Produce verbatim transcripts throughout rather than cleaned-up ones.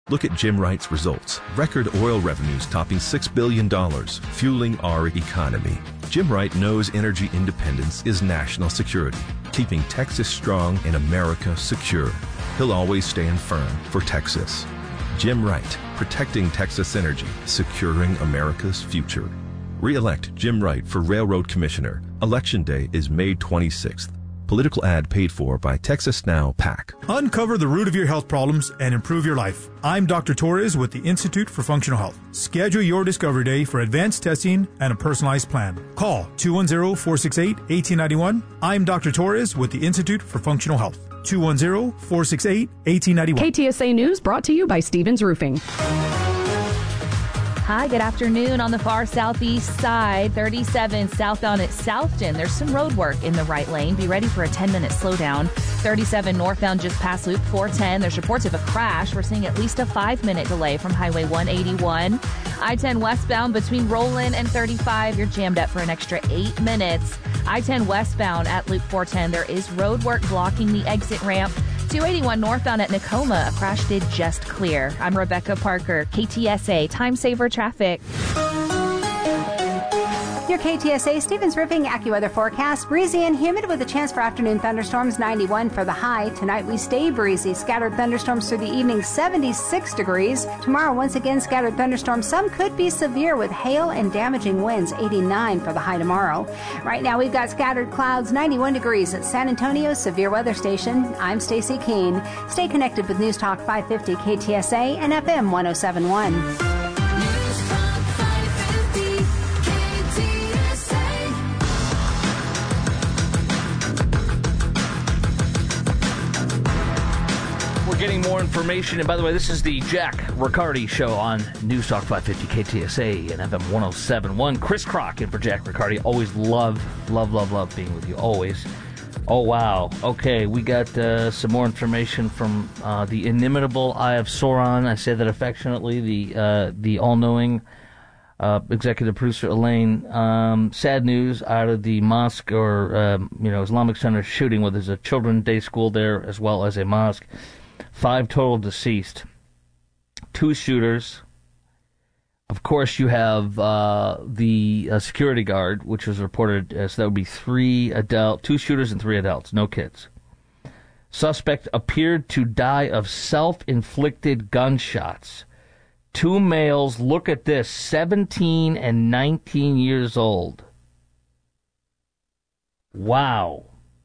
Look at Jim Wright's results. Record oil revenues topping six billion dollars, fueling our economy. Jim Wright knows energy independence is national security, keeping Texas strong and America secure. He'll always stand firm for Texas. Jim Wright, protecting Texas energy, securing America's future. Re-elect Jim Wright for Railroad Commissioner. Election day is May twenty-sixth. Political ad paid for by Texas Now PAC. Uncover the root of your health problems and improve your life. I'm Doctor Torres with the Institute for Functional Health. Schedule your Discovery Day for advanced testing and a personalized plan. Call two one zero, four six eight, one eight nine one. I'm Doctor Torres with the Institute for Functional Health. two one zero, four six eight, one eight nine one. K T S A News brought to you by Stevens Roofing. Hi, good afternoon. On the far southeast side, thirty-seven southbound at Southton. There's some road work in the right lane. Be ready for a ten-minute slowdown. thirty-seven northbound just past Loop four ten. There's reports of a crash. We're seeing at least a five-minute delay from Highway one eighty-one. I ten westbound between Roland and thirty-five. You're jammed up for an extra eight minutes. I ten westbound at Loop four ten. There is road work blocking the exit ramp. two eighty-one northbound at Nakoma, a crash did just clear. I'm Rebecca Parker, K T S A Time Saver Traffic. Your K T S A Stevens Roofing AccuWeather forecast. Breezy and humid with a chance for afternoon thunderstorms, ninety-one for the high. Tonight we stay breezy. Scattered thunderstorms through the evening, seventy-six degrees. Tomorrow, once again, scattered thunderstorms. Some could be severe with hail and damaging winds, eighty-nine for the high tomorrow. Right now we've got scattered clouds, ninety-one degrees at San Antonio Severe Weather Station. I'm Stacy Keene. Stay connected with News Talk five fifty K T S A and F M one oh seven point one. Getting more information, and by the way, this is the Jack Riccardi Show on News Talk five fifty K T S A and F M one oh seven point one. Chris Crock in for Jack Riccardi. Always love, love, love, love being with you. Always. Oh, wow. Okay, we got uh, some more information from uh, the inimitable Eye of Sauron. I say that affectionately. The uh, the all-knowing uh, executive producer Elaine. Um, sad news out of the mosque or um, you know Islamic Center shooting, where there's a children's day school there as well as a mosque. Five total deceased. Two shooters. Of course, you have uh, the uh, security guard, which was reported as that would be three adult, two shooters and three adults, no kids. Suspect appeared to die of self-inflicted gunshots. Two males, look at this, seventeen and nineteen years old. Wow.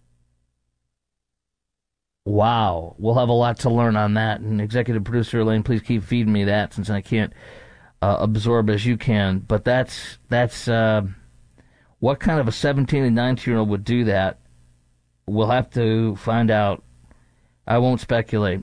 Wow. We'll have a lot to learn on that. And executive producer Elaine, please keep feeding me that since I can't uh, absorb as you can. But that's, that's uh, what kind of a seventeen and nineteen-year-old would do that? We'll have to find out. I won't speculate.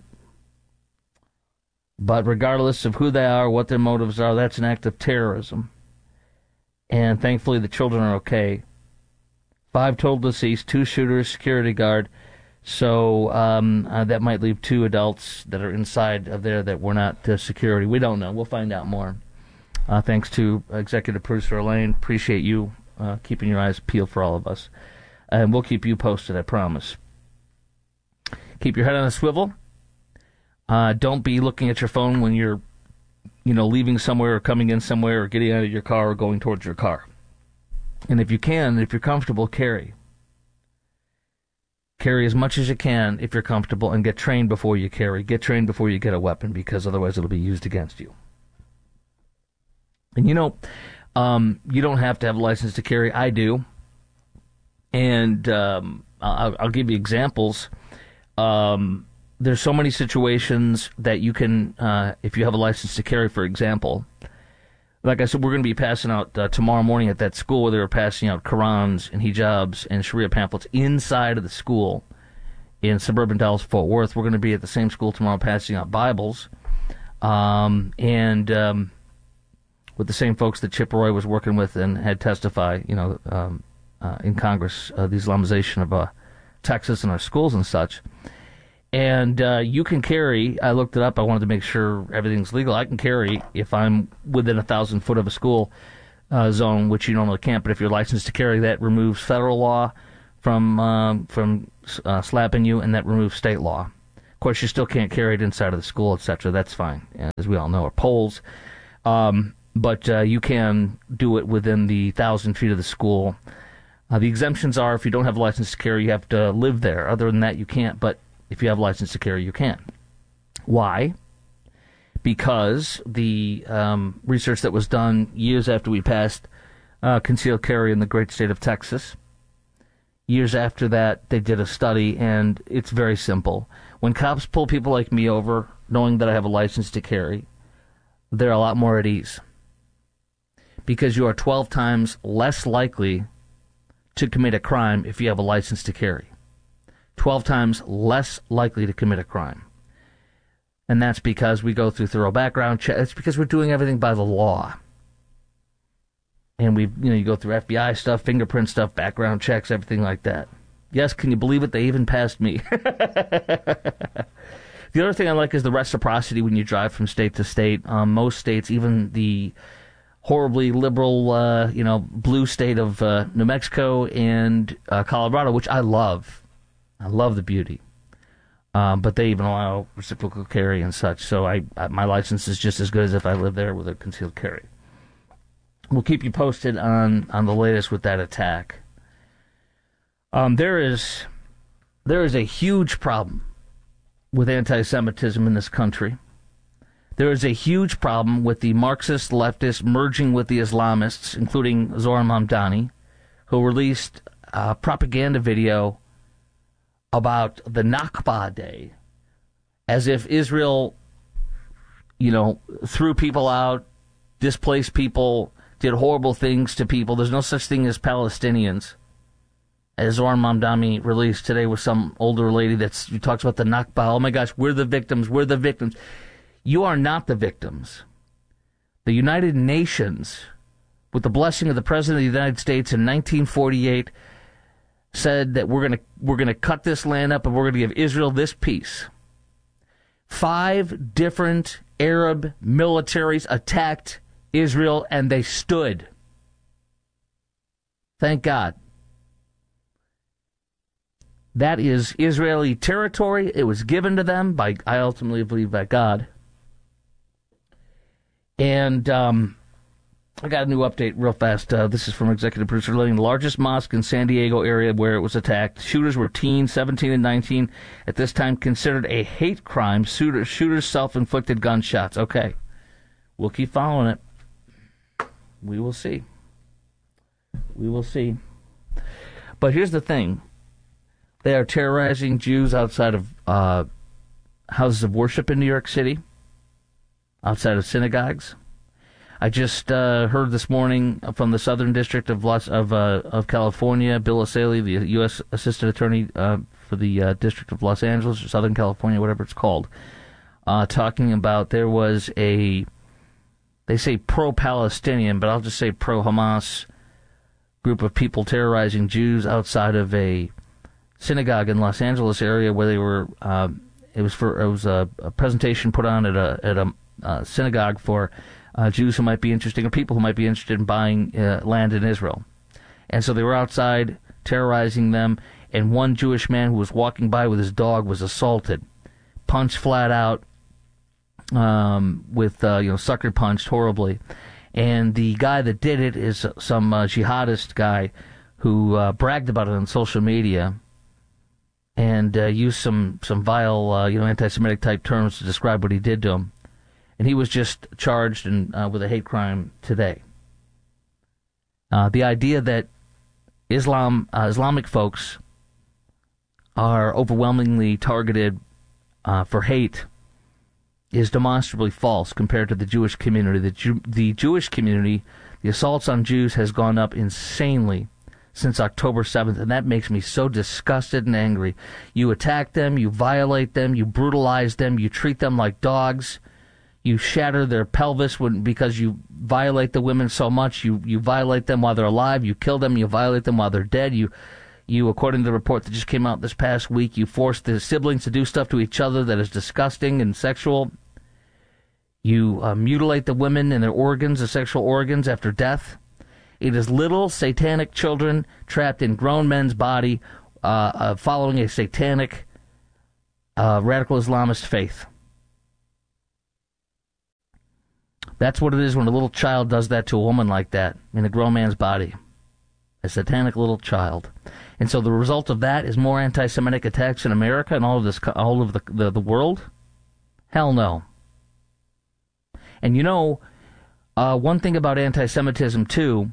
But regardless of who they are, what their motives are, that's an act of terrorism. And thankfully the children are okay. Five total deceased, two shooters, security guard. So um, uh, that might leave two adults that are inside of there that were not uh, security. We don't know. We'll find out more. Uh, thanks to executive producer Elaine. Appreciate you uh, keeping your eyes peeled for all of us. And we'll keep you posted, I promise. Keep your head on a swivel. Uh, don't be looking at your phone when you're, you know, leaving somewhere or coming in somewhere or getting out of your car or going towards your car. And if you can, if you're comfortable, carry. Carry as much as you can if you're comfortable, and get trained before you carry. Get trained before you get a weapon, because otherwise it'll be used against you. And you know, um, you don't have to have a license to carry. I do. And um, I'll, I'll give you examples. Um, there's so many situations that you can, uh, if you have a license to carry, for example. Like I said, we're going to be passing out uh, tomorrow morning at that school where they were passing out Qurans and hijabs and Sharia pamphlets inside of the school in suburban Dallas-Fort Worth. We're going to be at the same school tomorrow passing out Bibles. Um, and um, with the same folks that Chip Roy was working with and had testified, you know, um, uh, in Congress, uh, the Islamization of uh, Texas and our schools and such. And uh, you can carry, I looked it up, I wanted to make sure everything's legal. I can carry if I'm within a thousand foot of a school uh, zone, which you normally can't. But if you're licensed to carry, that removes federal law from um, from uh, slapping you, and that removes state law. Of course, you still can't carry it inside of the school, et cetera. That's fine, as we all know, or poles. Um, but uh, you can do it within the thousand feet of the school. Uh, the exemptions are if you don't have a license to carry, you have to live there. Other than that, you can't. But if you have a license to carry, you can. Why? Because the um, research that was done years after we passed uh, concealed carry in the great state of Texas, years after that, they did a study, and it's very simple. When cops pull people like me over, knowing that I have a license to carry, they're a lot more at ease. Because you are twelve times less likely to commit a crime if you have a license to carry. twelve times less likely to commit a crime. And that's because we go through thorough background checks. It's because we're doing everything by the law. And we, you know, you go through F B I stuff, fingerprint stuff, background checks, everything like that. Yes, can you believe it? They even passed me. The other thing I like is the reciprocity when you drive from state to state. Um, most states, even the horribly liberal, uh, you know, blue state of uh, New Mexico and uh, Colorado, which I love. I love the beauty. Um, but they even allow reciprocal carry and such. So I, I, my license is just as good as if I lived there with a concealed carry. We'll keep you posted on, on the latest with that attack. Um, there is there is a huge problem with anti-Semitism in this country. There is a huge problem with the Marxist leftists merging with the Islamists, including Zohran Mamdani, who released a propaganda video about the Nakba Day, as if Israel, you know, threw people out, displaced people, did horrible things to people. There's no such thing as Palestinians. As Zohran Mamdani released today with some older lady that's, who talks about the Nakba. Oh my gosh, we're the victims, we're the victims. You are not the victims. The United Nations, with the blessing of the President of the United States in nineteen forty-eight, said that we're going to we're going to cut this land up and we're going to give Israel this peace. Five different Arab militaries attacked Israel and they stood. Thank God. That is Israeli territory. It was given to them by, I ultimately believe, by God. And um, I got a new update real fast. Uh, this is from executive producer Lillian. The largest mosque in San Diego area where it was attacked. Shooters were teens, seventeen and nineteen. At this time, considered a hate crime. Shooter, shooters self-inflicted gunshots. Okay. We'll keep following it. We will see. We will see. But here's the thing. They are terrorizing Jews outside of uh, houses of worship in New York City, outside of synagogues. I just uh, heard this morning from the Southern District of Los, of uh, of California, Bill O'Saley, the U S Assistant Attorney uh, for the uh, District of Los Angeles, or Southern California, whatever it's called, uh, talking about there was a, they say pro-Palestinian, but I'll just say pro-Hamas group of people terrorizing Jews outside of a synagogue in Los Angeles area where they were. Uh, it was for it was a, a presentation put on at a at a uh, synagogue for uh, Jews who might be interested or people who might be interested in buying uh, land in Israel, and so they were outside terrorizing them. And one Jewish man who was walking by with his dog was assaulted, punched flat out, um, with uh, you know sucker punched horribly. And the guy that did it is some uh, jihadist guy who uh, bragged about it on social media. And uh, used some some vile, uh, you know, anti-Semitic type terms to describe what he did to him, and he was just charged in, uh, with a hate crime today. Uh, the idea that Islam, uh, Islamic folks, are overwhelmingly targeted uh, for hate is demonstrably false compared to the Jewish community. The Jew- the Jewish community, the assaults on Jews has gone up insanely since October seventh, and that makes me so disgusted and angry. You attack them, you violate them, you brutalize them, you treat them like dogs, you shatter their pelvis when, because you violate the women so much, you, you violate them while they're alive, you kill them, you violate them while they're dead, you, you, according to the report that just came out this past week, you force the siblings to do stuff to each other that is disgusting and sexual. You uh, mutilate the women and their organs, the sexual organs, after death. It is little satanic children trapped in grown men's body, uh, uh, following a satanic uh, radical Islamist faith. That's what it is when a little child does that to a woman like that in a grown man's body. A satanic little child. And so the result of that is more anti-Semitic attacks in America and all of this, all of the, the, the world? Hell no. And you know, uh, one thing about anti-Semitism, too,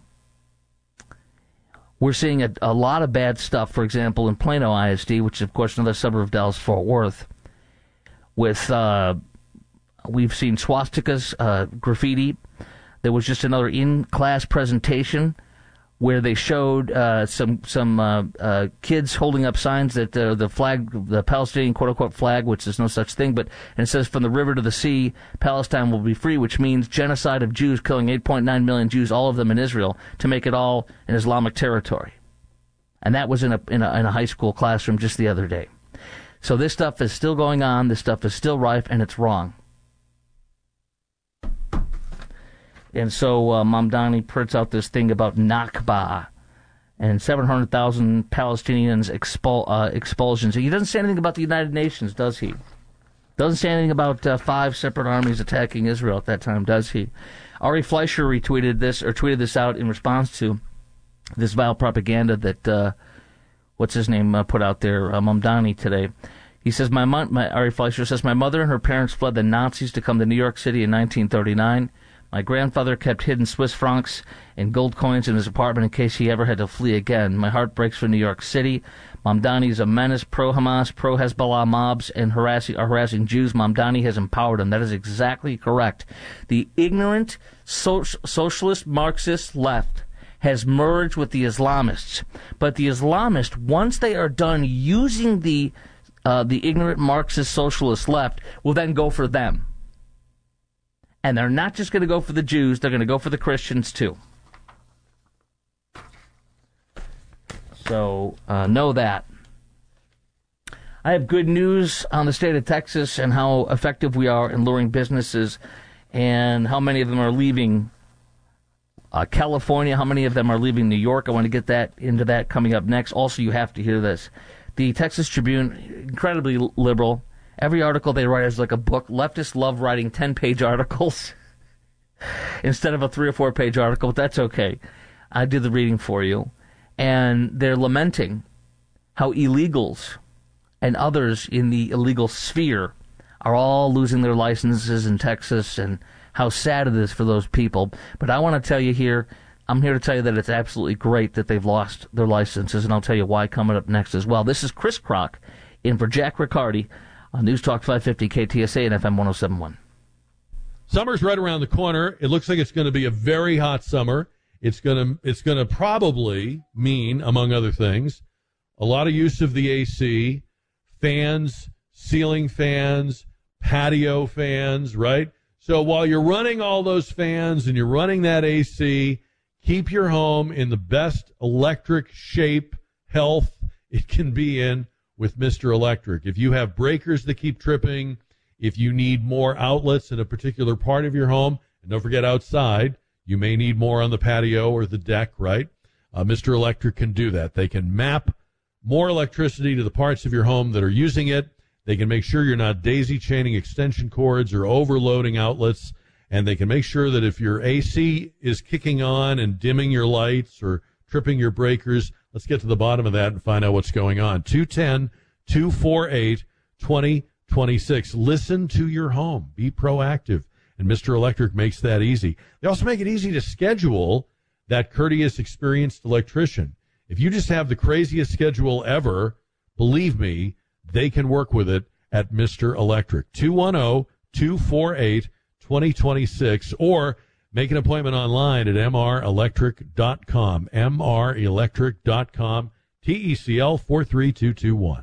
we're seeing a, a lot of bad stuff, for example, in Plano I S D, which is, of course, another suburb of Dallas-Fort Worth, with... Uh, We've seen swastikas, uh, graffiti. There was just another in-class presentation where they showed uh, some some uh, uh, kids holding up signs that uh, the flag, the Palestinian quote-unquote flag, which is no such thing, but and it says, from the river to the sea, Palestine will be free, which means genocide of Jews, killing eight point nine million Jews, all of them in Israel, to make it all in Islamic territory. And that was in a in a, in a high school classroom just the other day. So this stuff is still going on, this stuff is still rife, and it's wrong. And so uh, Mamdani prints out this thing about Nakba and seven hundred thousand Palestinians expul- uh, expulsions. He doesn't say anything about the United Nations, does he? Doesn't say anything about uh, five separate armies attacking Israel at that time, does he? Ari Fleischer retweeted this, or tweeted this out in response to this vile propaganda that, uh, what's his name, uh, put out there, uh, Mamdani today. He says, my, mo- my Ari Fleischer says, my mother and her parents fled the Nazis to come to New York City in nineteen thirty-nine. My grandfather kept hidden Swiss francs and gold coins in his apartment in case he ever had to flee again. My heart breaks for New York City. Mamdani is a menace, pro-Hamas, pro-Hezbollah mobs, and harassing, are harassing Jews. Mamdani has empowered them. That is exactly correct. The ignorant so- socialist Marxist left has merged with the Islamists. But the Islamists, once they are done using the uh, the ignorant Marxist socialist left, will then go for them. And they're not just going to go for the Jews, they're going to go for the Christians, too. So, uh, know that. I have good news on the state of Texas and how effective we are in luring businesses and how many of them are leaving uh, California, how many of them are leaving New York. I want to get that into that coming up next. Also, you have to hear this. The Texas Tribune, incredibly liberal. Every article they write is like a book. Leftists love writing ten-page articles instead of a three- or four-page article, but that's okay. I do the reading for you. And they're lamenting how illegals and others in the illegal sphere are all losing their licenses in Texas and how sad it is for those people. But I want to tell you here, I'm here to tell you that it's absolutely great that they've lost their licenses, and I'll tell you why coming up next as well. This is Chris Kroc in for Jack Riccardi on News Talk five fifty K T S A and F M ten seventy-one. Summer's right around the corner. It looks like it's going to be a very hot summer. It's going to it's going to probably mean, among other things, a lot of use of the A C, fans, ceiling fans, patio fans, right? So while you're running all those fans and you're running that A C, keep your home in the best electric shape, health it can be in with Mister Electric. If you have breakers that keep tripping, if you need more outlets in a particular part of your home, and don't forget outside, you may need more on the patio or the deck, right? Uh, Mister Electric can do that. They can map more electricity to the parts of your home that are using it. They can make sure you're not daisy-chaining extension cords or overloading outlets, and they can make sure that if your A C is kicking on and dimming your lights or tripping your breakers, let's get to the bottom of that and find out what's going on. two one zero, two four eight, two zero two six. Listen to your home. Be proactive. And Mister Electric makes that easy. They also make it easy to schedule that courteous, experienced electrician. If you just have the craziest schedule ever, believe me, they can work with it at Mister Electric. two one zero, two four eight, two zero two six, or make an appointment online at m r electric dot com, m r electric dot com, T E C L four three two two one.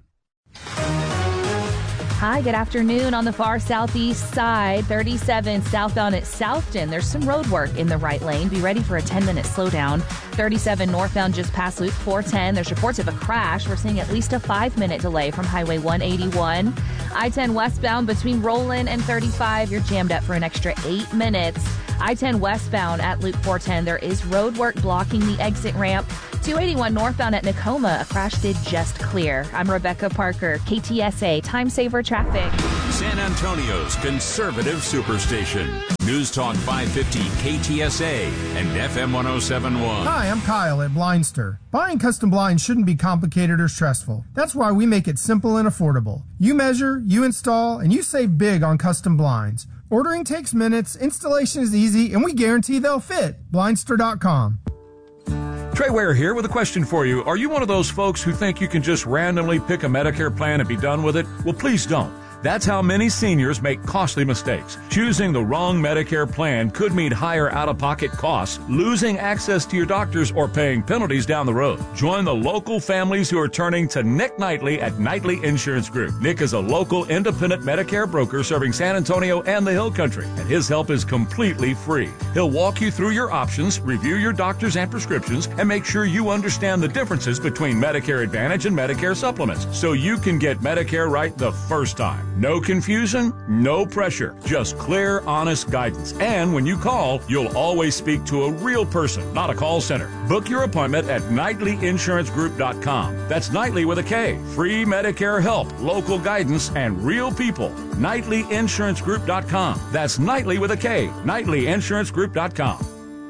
Hi, good afternoon. On the far southeast side, thirty-seven southbound at Southton. There's some road work in the right lane. Be ready for a ten-minute slowdown. thirty-seven northbound just past Loop four ten. There's reports of a crash. We're seeing at least a five-minute delay from Highway one eighty-one. I ten westbound between Roland and thirty-five. You're jammed up for an extra eight minutes. I ten westbound at Loop four ten, there is road work blocking the exit ramp. two eighty-one northbound at Nakoma, a crash did just clear. I'm Rebecca Parker, K T S A Time Saver Traffic. San Antonio's conservative superstation. News Talk five fifty K T S A and F M one oh seven point one. Hi, I'm Kyle at Blindster. Buying custom blinds shouldn't be complicated or stressful. That's why we make it simple and affordable. You measure, you install, and you save big on custom blinds. Ordering takes minutes, installation is easy, and we guarantee they'll fit. Blindster dot com. Trey Ware here with a question for you. Are you one of those folks who think you can just randomly pick a Medicare plan and be done with it? Well, please don't. That's how many seniors make costly mistakes. Choosing the wrong Medicare plan could mean higher out-of-pocket costs, losing access to your doctors, or paying penalties down the road. Join the local families who are turning to Nick Knightley at Knightley Insurance Group. Nick is a local independent Medicare broker serving San Antonio and the Hill Country, and his help is completely free. He'll walk you through your options, review your doctors and prescriptions, and make sure you understand the differences between Medicare Advantage and Medicare supplements, so you can get Medicare right the first time. No confusion, no pressure, just clear, honest guidance. And when you call, you'll always speak to a real person, not a call center. Book your appointment at Knightley Insurance Group dot com. That's Knightley with a K. Free Medicare help, local guidance, and real people. Knightley Insurance Group dot com. That's Knightley with a K. Knightley Insurance Group dot com.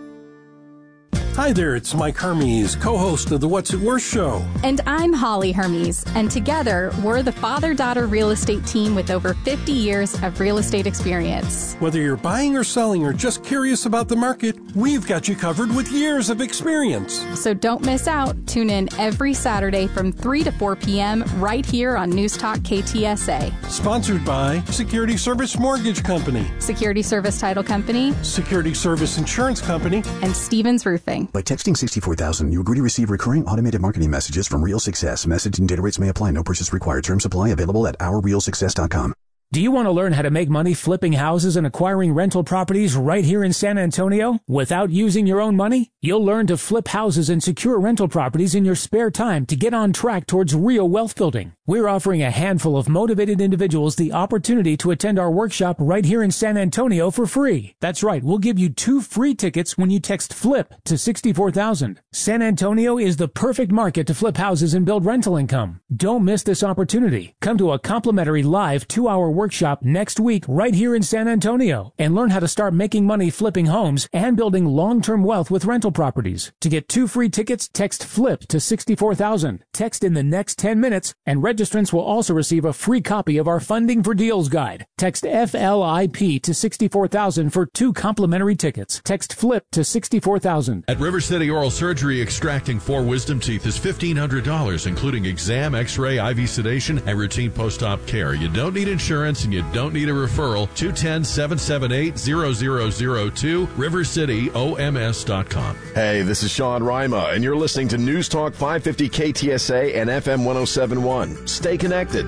Hi there, it's Mike Hermes, co-host of the What's It Worth show. And I'm Holly Hermes, and together we're the father-daughter real estate team with over fifty years of real estate experience. Whether you're buying or selling or just curious about the market, we've got you covered with years of experience. So don't miss out. Tune in every Saturday from three to four p.m. right here on News Talk K T S A. Sponsored by Security Service Mortgage Company, Security Service Title Company, Security Service Insurance Company, and Stevens Roofing. By texting sixty-four thousand, you agree to receive recurring automated marketing messages from Real Success. Message and data rates may apply. No purchase required. Terms apply. Available at our real success dot com. Do you want to learn how to make money flipping houses and acquiring rental properties right here in San Antonio without using your own money? You'll learn to flip houses and secure rental properties in your spare time to get on track towards real wealth building. We're offering a handful of motivated individuals the opportunity to attend our workshop right here in San Antonio for free. That's right, we'll give you two free tickets when you text FLIP to sixty-four thousand. San Antonio is the perfect market to flip houses and build rental income. Don't miss this opportunity. Come to a complimentary live two-hour workshop next week right here in San Antonio and learn how to start making money flipping homes and building long-term wealth with rental properties. To get two free tickets, text FLIP to sixty-four thousand. Text in the next ten minutes, and registrants will also receive a free copy of our Funding for Deals guide. Text F L I P to sixty-four thousand for two complimentary tickets. Text FLIP to sixty-four thousand. At River City Oral Surgery, extracting four wisdom teeth is fifteen hundred dollars, including exam, x-ray, I V sedation, and routine post-op care. You don't need insurance and you don't need a referral. two one zero, seven seven eight, zero zero zero two, river city O M S dot com. Hey, this is Sean Rima, and you're listening to News Talk five fifty K T S A and F M one oh seven point one. Stay connected.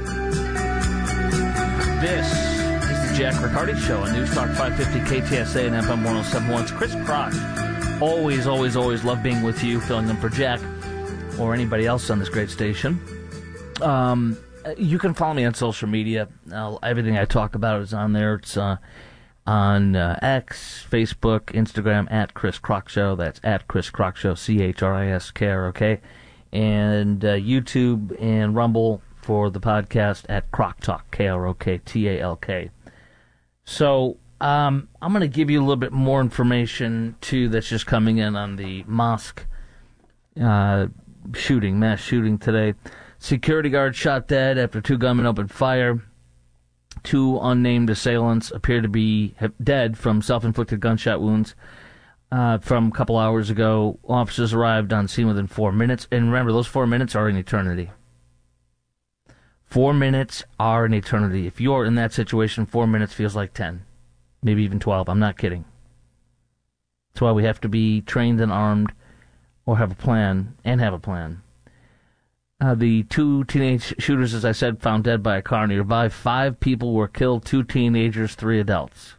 This is the Jack Riccardi Show on News Talk five fifty K T S A and F M one oh seven point one. It's Chris Crock. Always, always, always love being with you, filling in for Jack or anybody else on this great station. Um... You can follow me on social media. Uh, everything I talk about is on there. It's uh, on uh, X, Facebook, Instagram, at Chris Crock Show. That's at Chris Crock Show, C H R I S K R O K. And uh, YouTube and Rumble for the podcast at Crock Talk, K R O K T A L K. So um, I'm going to give you a little bit more information, too, that's just coming in on the mosque uh, shooting, mass shooting today. Security guard shot dead after two gunmen opened fire. Two unnamed assailants appear to be dead from self-inflicted gunshot wounds uh, from a couple hours ago. Officers arrived on scene within four minutes. And remember, those four minutes are an eternity. Four minutes are an eternity. If you're in that situation, four minutes feels like ten. Maybe even twelve. I'm not kidding. That's why we have to be trained and armed or have a plan and have a plan. Uh, the two teenage shooters, as I said, found dead by a car nearby. Five people were killed, two teenagers, three adults.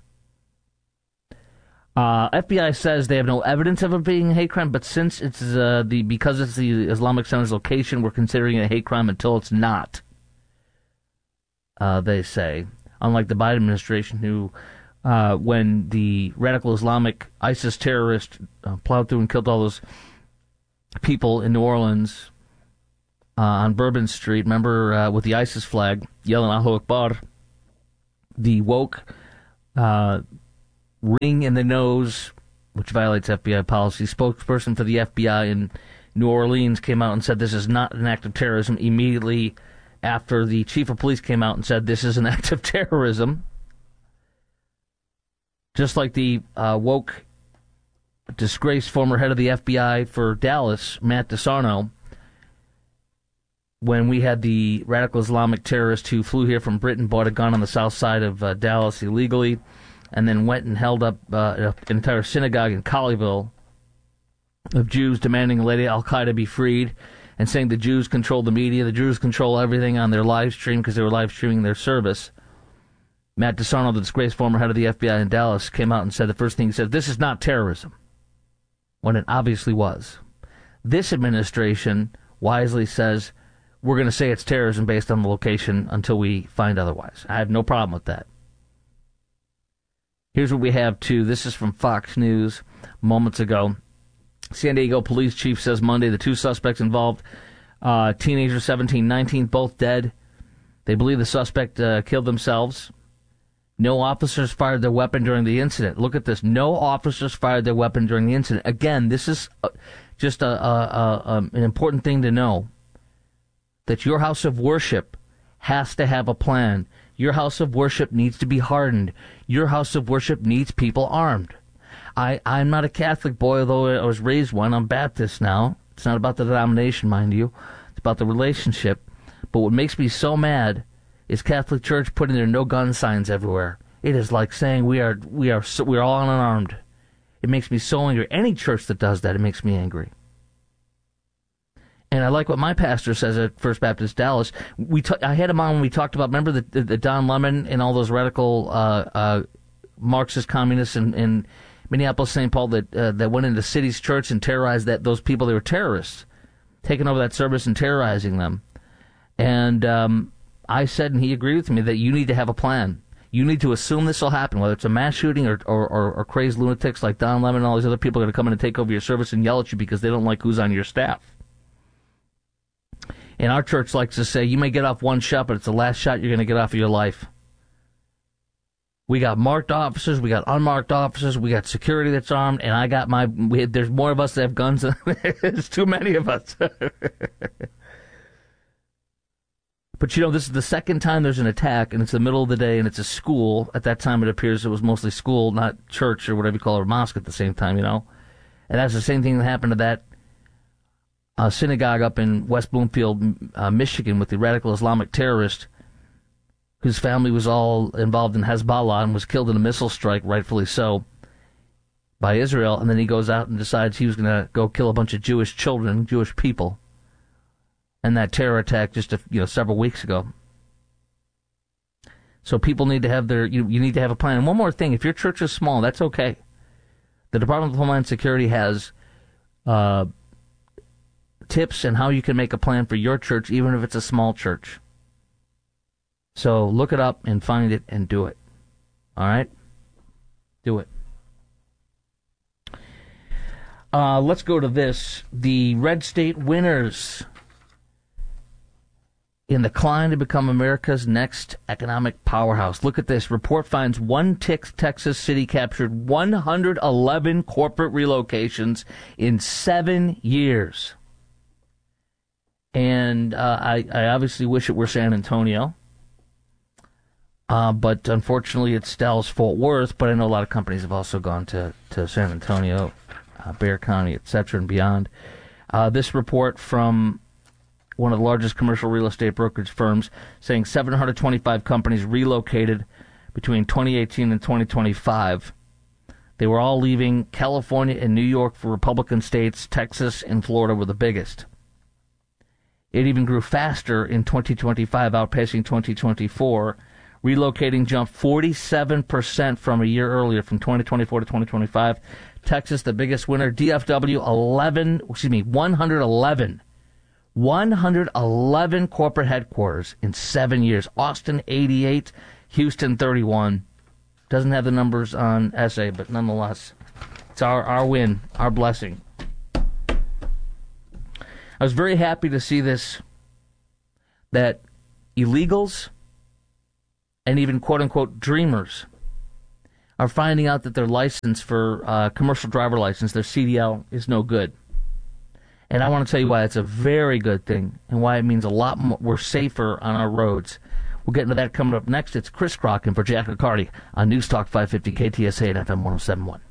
Uh, F B I says they have no evidence of it being a hate crime, but since it's uh, the because it's the Islamic Center's location, we're considering it a hate crime until it's not. Uh, they say, unlike the Biden administration, who uh, when the radical Islamic ISIS terrorists uh, plowed through and killed all those people in New Orleans uh, on Bourbon Street. Remember, uh, with the ISIS flag, yelling Allahu Akbar. The woke uh, ring in the nose, which violates F B I policy, spokesperson for the F B I in New Orleans came out and said this is not an act of terrorism immediately after the chief of police came out and said this is an act of terrorism. Just like the uh, woke, disgraced former head of the F B I for Dallas, Matt DeSarno, when we had the radical Islamic terrorist who flew here from Britain, bought a gun on the south side of uh, Dallas illegally, and then went and held up uh, an entire synagogue in Colleyville of Jews demanding Lady Al-Qaeda be freed and saying the Jews control the media, the Jews control everything on their live stream because they were live streaming their service. Matt DeSarno, the disgraced former head of the F B I in Dallas, came out and said the first thing he said, this is not terrorism, when it obviously was. This administration wisely says, we're going to say it's terrorism based on the location until we find otherwise. I have no problem with that. Here's what we have, too. This is from Fox News moments ago. San Diego police chief says Monday the two suspects involved, uh, teenagers seventeen, nineteen, both dead. They believe the suspect uh, killed themselves. No officers fired their weapon during the incident. Look at this. No officers fired their weapon during the incident. Again, this is uh, just a, a, a, a, an important thing to know, that your house of worship has to have a plan. Your house of worship needs to be hardened. Your house of worship needs people armed. I, I'm not a Catholic boy, although I was raised one. I'm Baptist now. It's not about the denomination, mind you. It's about the relationship. But what makes me so mad is Catholic Church putting their no gun signs everywhere. It is like saying we are we are we are all unarmed. It makes me so angry. Any church that does that, it makes me angry. And I like what my pastor says at First Baptist Dallas. We t- I had him on when we talked about, remember the, the, the Don Lemon and all those radical uh, uh, Marxist communists in, in Minneapolis, Saint Paul that uh, that went into City's church and terrorized that those people. They were terrorists, taking over that service and terrorizing them. And um, I said, and he agreed with me, that you need to have a plan. You need to assume this will happen, whether it's a mass shooting or, or, or, or crazed lunatics like Don Lemon and all these other people are going to come in and take over your service and yell at you because they don't like who's on your staff. And our church likes to say, you may get off one shot, but it's the last shot you're going to get off of your life. We got marked officers, we got unmarked officers, we got security that's armed, and I got my, we had, there's more of us that have guns than there's too many of us. But, you know, this is the second time there's an attack, and it's the middle of the day, and it's a school. At that time, it appears it was mostly school, not church or whatever you call it, or mosque at the same time, you know. And that's the same thing that happened to that uh, synagogue up in West Bloomfield, uh, Michigan, with the radical Islamic terrorist whose family was all involved in Hezbollah and was killed in a missile strike, rightfully so, by Israel. And then he goes out and decides he was going to go kill a bunch of Jewish children, Jewish people. And that terror attack just a, you know several weeks ago. So people need to have their you you need to have a plan. And one more thing, if your church is small, that's okay. The Department of Homeland Security has uh, tips on how you can make a plan for your church, even if it's a small church. So look it up and find it and do it. All right? Do it. Uh, let's go to this. The red state winners in the climb to become America's next economic powerhouse. Look at this. Report finds one Texas city captured one hundred eleven corporate relocations in seven years. And uh, I, I obviously wish it were San Antonio. Uh, but unfortunately, it's Dallas-Fort Worth. But I know a lot of companies have also gone to, to San Antonio, uh, Bexar County, et cetera, and beyond. Uh, this report from one of the largest commercial real estate brokerage firms, saying seven hundred twenty-five companies relocated between twenty eighteen and twenty twenty-five. They were all leaving California and New York for Republican states. Texas and Florida were the biggest. It even grew faster in twenty twenty-five, outpacing twenty twenty-four. Relocating jumped forty-seven percent from a year earlier, from twenty twenty-four to twenty twenty-five. Texas, the biggest winner. D F W, eleven, excuse me, one hundred eleven. one hundred eleven corporate headquarters in seven years. Austin, eighty-eight. Houston, thirty-one. Doesn't have the numbers on S A, but nonetheless, it's our, our win, our blessing. I was very happy to see this, that illegals and even quote-unquote dreamers are finding out that their license for uh, commercial driver license, their C D L, is no good. And I want to tell you why it's a very good thing and why it means a lot more. We're safer on our roads. We'll get into that coming up next. It's Chris Crock and for Jack Riccardi on News Talk five fifty K T S A and F M one oh seven point one.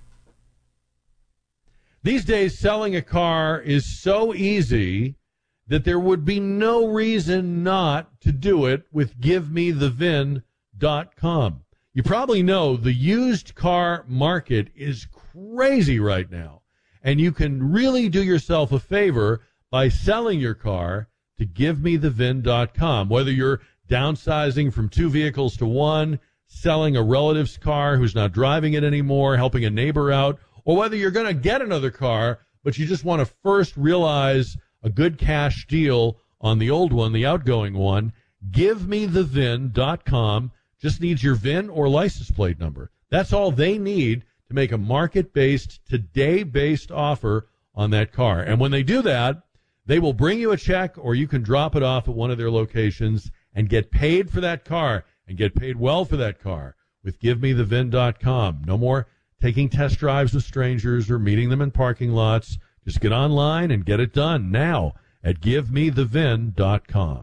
These days, selling a car is so easy that there would be no reason not to do it with give me the V I N dot com. You probably know the used car market is crazy right now, and you can really do yourself a favor by selling your car to give me the V I N dot com. Whether you're downsizing from two vehicles to one, selling a relative's car who's not driving it anymore, helping a neighbor out, or whether you're going to get another car, but you just want to first realize a good cash deal on the old one, the outgoing one, give me the V I N dot com just needs your V I N or license plate number. That's all they need to make a market-based, today-based offer on that car. And when they do that, they will bring you a check, or you can drop it off at one of their locations and get paid for that car, and get paid well for that car with give me the V I N dot com. No more taking test drives with strangers or meeting them in parking lots. Just get online and get it done now at give me the V I N dot com.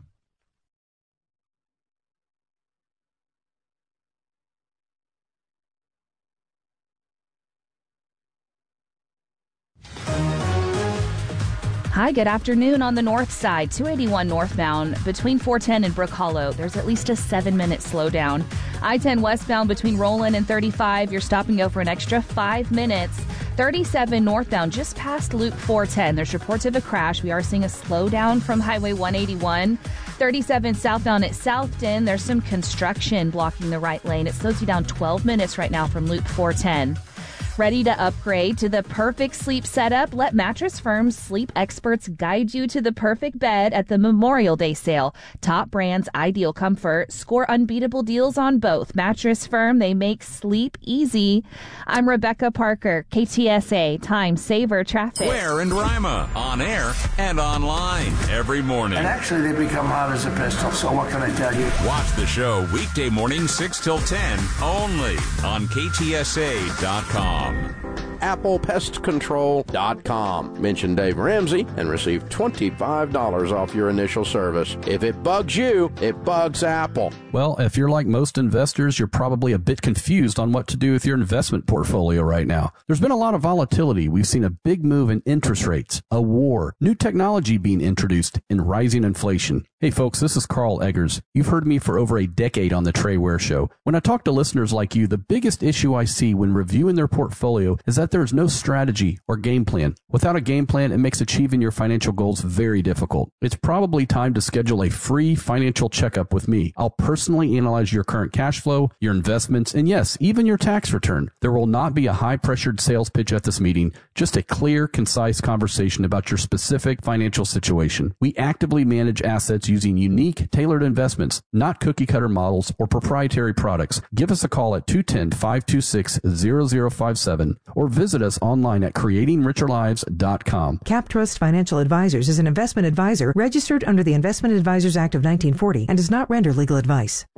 Hi, good afternoon. On the north side, two eighty-one northbound between four ten and Brook Hollow, there's at least a seven-minute slowdown. I ten westbound between Roland and thirty-five, you're stopping go for an extra five minutes. thirty-seven northbound just past Loop four ten, there's reports of a crash. We are seeing a slowdown from Highway one eighty-one. thirty-seven southbound at Southton, there's some construction blocking the right lane. It slows you down twelve minutes right now from Loop four ten. Ready to upgrade to the perfect sleep setup? Let Mattress Firm's sleep experts guide you to the perfect bed at the Memorial Day sale. Top brands, ideal comfort. Score unbeatable deals on both. Mattress Firm, they make sleep easy. I'm Rebecca Parker, K T S A, Time Saver Traffic. Ware and Rima, on air and online every morning. And actually, they become hot as a pistol, so what can I tell you? Watch the show weekday morning six till ten, only on K T S A dot com. Apple Pest Control dot com. Mention Dave Ramsey and receive twenty-five dollars off your initial service. If it bugs you, it bugs Apple. Well, if you're like most investors, you're probably a bit confused on what to do with your investment portfolio right now. There's been a lot of volatility. We've seen a big move in interest rates, a war, new technology being introduced, and rising inflation. Hey folks, this is Carl Eggers. You've heard me for over a decade on the Trey Ware Show. When I talk to listeners like you, the biggest issue I see when reviewing their portfolio is that there is no strategy or game plan. Without a game plan, it makes achieving your financial goals very difficult. It's probably time to schedule a free financial checkup with me. I'll personally analyze your current cash flow, your investments, and yes, even your tax return. There will not be a high-pressured sales pitch at this meeting, just a clear, concise conversation about your specific financial situation. We actively manage assets using unique, tailored investments, not cookie-cutter models or proprietary products. Give us a call at two one zero, five two six, zero zero five seven or visit us online at creating richer lives dot com. CapTrust Financial Advisors is an investment advisor registered under the Investment Advisors Act of nineteen forty and does not render legal advice.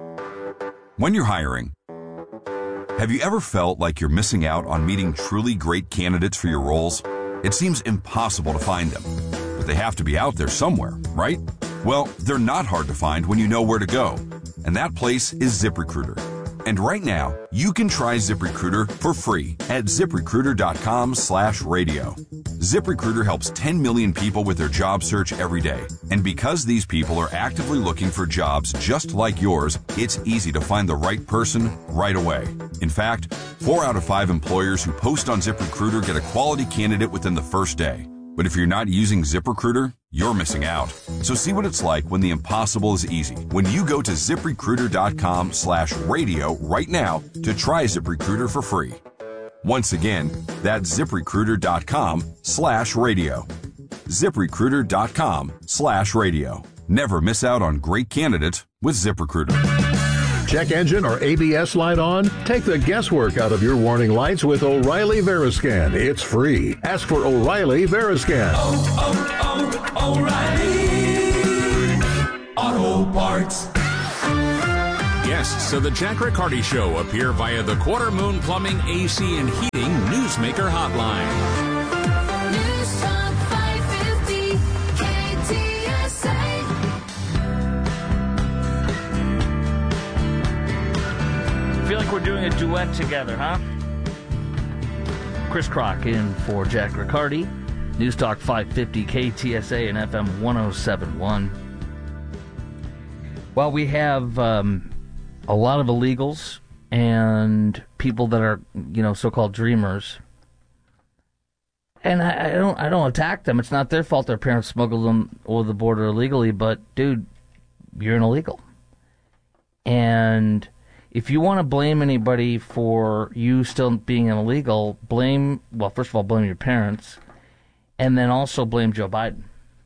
When you're hiring, have you ever felt like you're missing out on meeting truly great candidates for your roles? It seems impossible to find them, but they have to be out there somewhere, right? Well, they're not hard to find when you know where to go, and that place is ZipRecruiter. And right now, you can try ZipRecruiter for free at ZipRecruiter.com slash radio. ZipRecruiter helps ten million people with their job search every day. And because these people are actively looking for jobs just like yours, it's easy to find the right person right away. In fact, four out of five employers who post on ZipRecruiter get a quality candidate within the first day. But if you're not using ZipRecruiter, you're missing out. So see what it's like when the impossible is easy. When you go to ZipRecruiter.com slash radio right now to try ZipRecruiter for free. Once again, that's ZipRecruiter.com slash radio. ZipRecruiter.com slash radio. Never miss out on great candidates with ZipRecruiter. check engine or A B S light on? Take the guesswork out of your warning lights with O'Reilly Veriscan. It's free. Ask for O'Reilly Veriscan. Oh, oh, oh, O'Reilly Auto Parts. Guests of the Jack Riccardi Show appear via the Quarter Moon Plumbing, A C, and Heating Newsmaker Hotline. News Talk five fifty K T S A. I feel like we're doing a duet together, huh? Chris Crock in for Jack Riccardi. News Talk five fifty K T S A and F M one oh seven point one. Well, we have um, a lot of illegals and people that are, you know, so-called dreamers. And I, I don't I don't attack them. It's not their fault their parents smuggled them over the border illegally, but, dude, you're an illegal. And if you want to blame anybody for you still being an illegal, blame, well, first of all, blame your parents, and then also blame Joe Biden.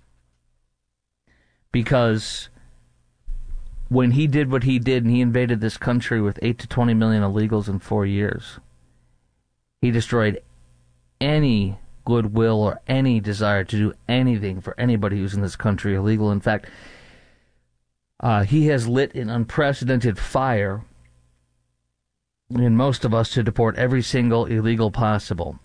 Because when he did what he did and he invaded this country with eight to twenty million illegals in four years, he destroyed any goodwill or any desire to do anything for anybody who's in this country illegal. In fact, uh, he has lit an unprecedented fire in most of us to deport every single illegal possible.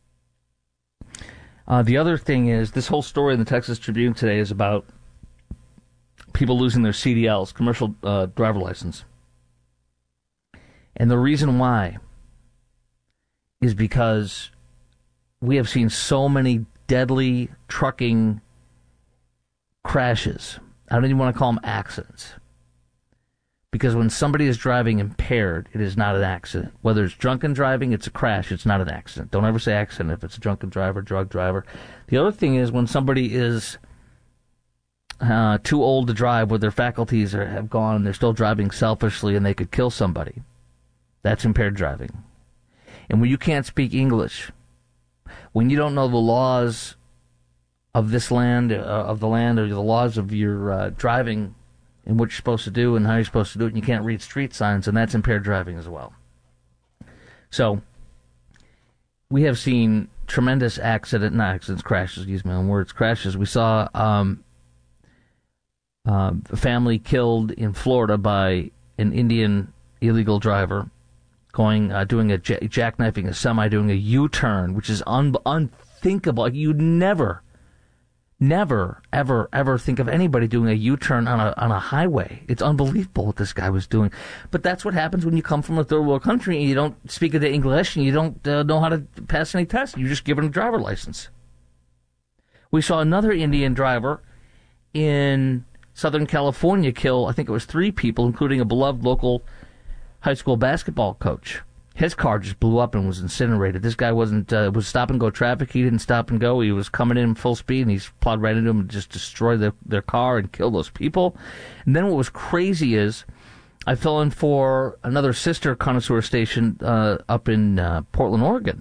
Uh, the other thing is, this whole story in the Texas Tribune today is about people losing their C D Ls, commercial uh, driver license. And the reason why is because we have seen so many deadly trucking crashes. I don't even want to call them accidents. Because when somebody is driving impaired, it is not an accident. Whether it's drunken driving, it's a crash. It's not an accident. Don't ever say accident if it's a drunken driver, drug driver. The other thing is when somebody is uh, too old to drive, where their faculties are, have gone and they're still driving selfishly and they could kill somebody. That's impaired driving. And when you can't speak English, when you don't know the laws of this land, uh, of the land, or the laws of your uh, driving and what you're supposed to do and how you're supposed to do it, and you can't read street signs, and that's impaired driving as well. So, we have seen tremendous accident, not accidents, crashes, use my own words, crashes. We saw um, uh, a family killed in Florida by an Indian illegal driver going, uh, doing a j- jackknifing a semi, doing a U-turn, which is un- unthinkable. You'd never... Never, ever, ever think of anybody doing a U-turn on a on a highway. It's unbelievable what this guy was doing. But that's what happens when you come from a third world country and you don't speak the English and you don't uh, know how to pass any tests. You're just given a driver license. We saw another Indian driver in Southern California kill, I think it was three people, including a beloved local high school basketball coach. His car just blew up and was incinerated. This guy wasn't uh, was stop and go traffic. He didn't stop and go. He was coming in full speed, and he plowed right into him and just destroyed the, their car and killed those people. And then what was crazy is I fell in for another sister connoisseur station uh, up in uh, Portland, Oregon,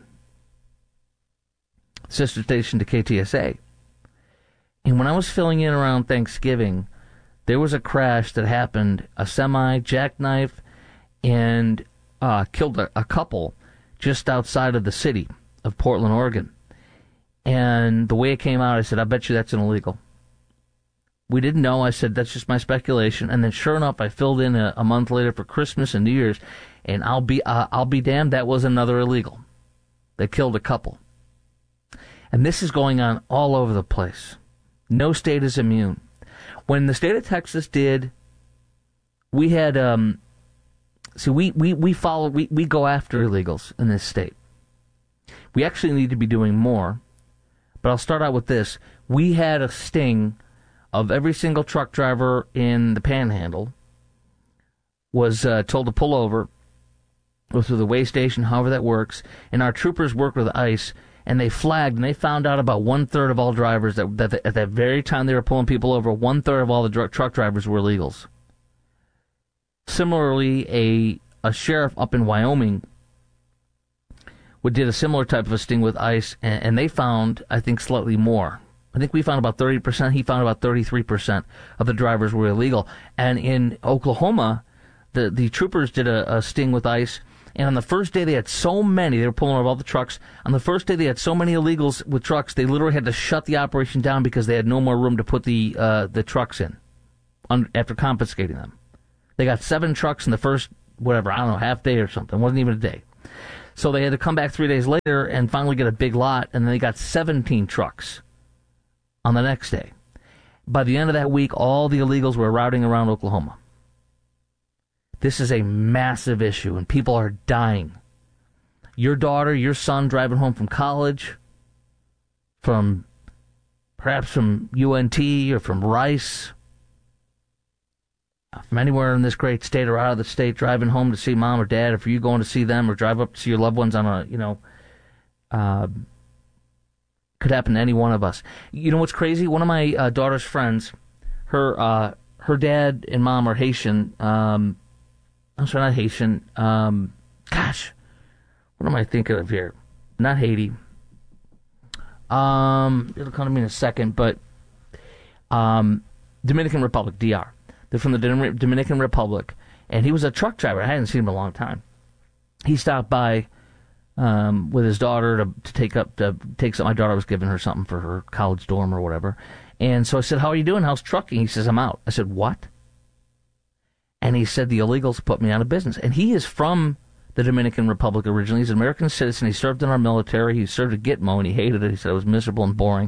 sister station to K T S A. And when I was filling in around Thanksgiving, there was a crash that happened, a semi jackknife, and Uh, killed a, a couple just outside of the city of Portland, Oregon. And the way it came out, I said, I bet you that's an illegal. We didn't know. I said, that's just my speculation. And then sure enough, I filled in a, a month later for Christmas and New Year's, and I'll be uh, I'll be damned, that was another illegal. They killed a couple. And this is going on all over the place. No state is immune. When the state of Texas did, we had... um. See, we, we, we follow, we, we go after illegals in this state. We actually need to be doing more, but I'll start out with this. We had a sting of every single truck driver in the Panhandle was uh, told to pull over, go through the weigh station, however that works, and our troopers work with ICE, and they flagged, and they found out about one-third of all drivers, that, that at that very time they were pulling people over, one-third of all the dr- truck drivers were illegals. Similarly, a a sheriff up in Wyoming would did a similar type of a sting with ICE, and, and they found, I think, slightly more. I think we found about thirty percent. He found about thirty-three percent of the drivers were illegal. And in Oklahoma, the, the troopers did a, a sting with ICE, and on the first day they had so many, they were pulling over all the trucks. On the first day they had so many illegals with trucks, they literally had to shut the operation down because they had no more room to put the uh, the trucks in un- after confiscating them. They got seven trucks in the first, whatever, I don't know, half day or something. It wasn't even a day. So they had to come back three days later and finally get a big lot, and then they got seventeen trucks on the next day. By the end of that week, all the illegals were routing around Oklahoma. This is a massive issue, and people are dying. Your daughter, your son driving home from college, from perhaps from U N T or from Rice, from anywhere in this great state or out of the state, driving home to see mom or dad, or for you going to see them or drive up to see your loved ones on a, you know, uh, could happen to any one of us. You know what's crazy? One of my uh, daughter's friends, her uh, her dad and mom are Haitian. Um, I'm sorry, not Haitian. Um, gosh, what am I thinking of here? Not Haiti. Um, it'll come to me in a second, but um, Dominican Republic, D R. They're from the Dominican Republic, and he was a truck driver. I hadn't seen him in a long time. He stopped by um, with his daughter to, to take up to take something. My daughter was giving her something for her college dorm or whatever, and so I said, "How are you doing? How's trucking?" He says, "I'm out." I said, "What?" And he said, "The illegals put me out of business." And he is from the Dominican Republic originally. He's an American citizen. He served in our military. He served at Gitmo, and he hated it. He said it was miserable and boring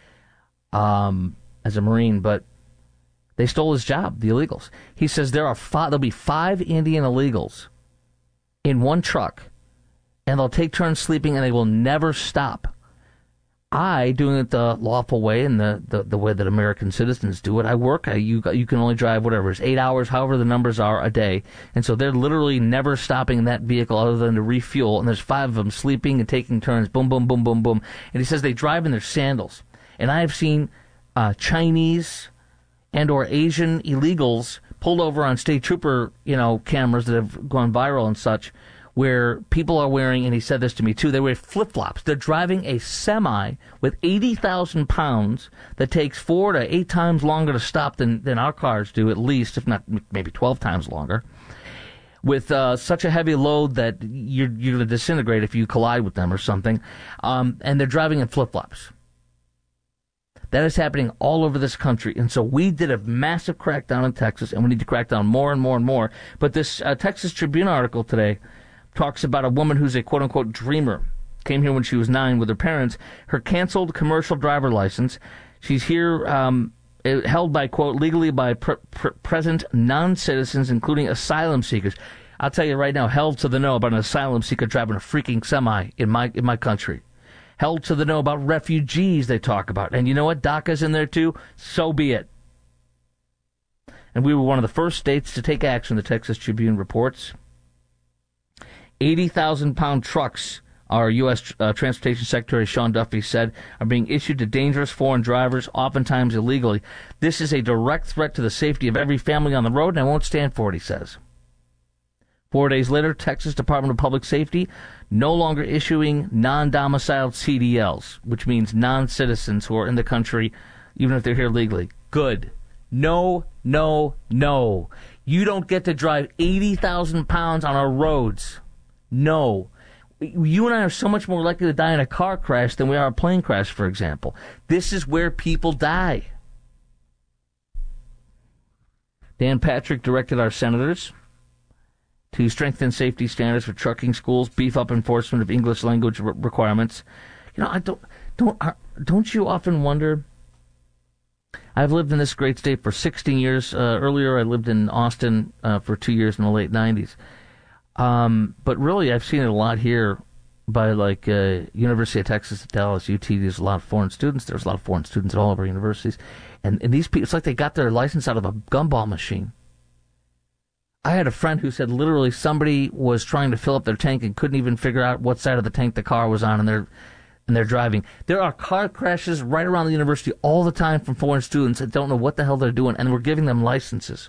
um, as a Marine, but they stole his job, the illegals. He says there are five, there'll be five Indian illegals in one truck, and they'll take turns sleeping, and they will never stop. I, doing it the lawful way and the, the, the way that American citizens do it, I work, I, you you can only drive whatever, it's eight hours, however the numbers are, a day. And so they're literally never stopping in that vehicle other than to refuel. And there's five of them sleeping and taking turns, boom, boom, boom, boom, boom. And he says they drive in their sandals. And I have seen uh, Chinese and or Asian illegals pulled over on state trooper, you know, cameras that have gone viral and such, where people are wearing, and he said this to me too, they wear flip-flops. They're driving a semi with eighty thousand pounds that takes four to eight times longer to stop than, than our cars do, at least, if not maybe twelve times longer, with uh, such a heavy load that you're, you're going to disintegrate if you collide with them or something. Um, and they're driving in flip-flops. That is happening all over this country. And so we did a massive crackdown in Texas, and we need to crack down more and more and more. But this uh, Texas Tribune article today talks about a woman who's a quote-unquote dreamer. Came here when she was nine with her parents. Her canceled commercial driver license. She's here um, held by, quote, legally by pr- pr- present non-citizens, including asylum seekers. I'll tell you right now, held to the know about an asylum seeker driving a freaking semi in my in my country. Held to the know about refugees they talk about. And you know what? DACA's in there too. So be it. And we were one of the first states to take action, the Texas Tribune reports. eighty thousand pound trucks, our U S Uh, Transportation Secretary Sean Duffy said, are being issued to dangerous foreign drivers, oftentimes illegally. This is a direct threat to the safety of every family on the road, and I won't stand for it, he says. Four days later, Texas Department of Public Safety no longer issuing non-domiciled C D Ls, which means non-citizens who are in the country, even if they're here legally. Good. No, no, no. You don't get to drive eighty thousand pounds on our roads. No. You and I are so much more likely to die in a car crash than we are a plane crash, for example. This is where people die. Dan Patrick directed our senators to strengthen safety standards for trucking schools, beef up enforcement of English language re- requirements. You know, I don't, don't, uh, don't you often wonder? I've lived in this great state for sixteen years. Uh, earlier, I lived in Austin uh, for two years in the late nineties. Um, but really, I've seen it a lot here by, like, uh, University of Texas at Dallas, U T. There's a lot of foreign students. There's a lot of foreign students at all of our universities. And, and these people, it's like they got their license out of a gumball machine. I had a friend who said literally somebody was trying to fill up their tank and couldn't even figure out what side of the tank the car was on, and they're, and they're driving. There are car crashes right around the university all the time from foreign students that don't know what the hell they're doing, and we're giving them licenses.